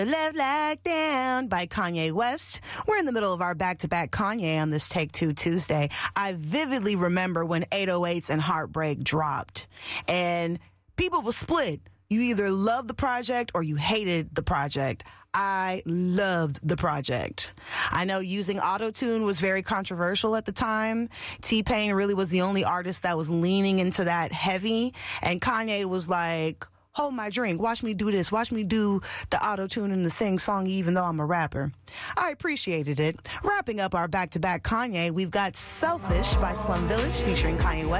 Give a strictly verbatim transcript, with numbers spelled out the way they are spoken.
Love Lockdown by Kanye West. We're in the middle of our back-to-back Kanye on this Take Two Tuesday. I vividly remember when eight oh eights and Heartbreak dropped, and people were split. You either loved the project or you hated the project. I loved the project. I know using autotune was very controversial at the time. T-Pain really was the only artist that was leaning into that heavy, and Kanye was like, hold my drink. Watch me do this. Watch me do the auto-tune and the sing song even though I'm a rapper. I appreciated it. Wrapping up our back-to-back Kanye, we've got Selfish by Slum Village featuring Kanye West.